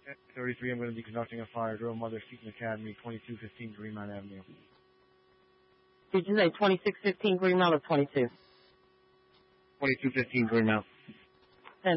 33, I'm going to be conducting a fire drill, Mother Seton Academy, 2215 Greenmount Avenue. Did you say 2615 Greenmount or 22? 2215 Greenmount.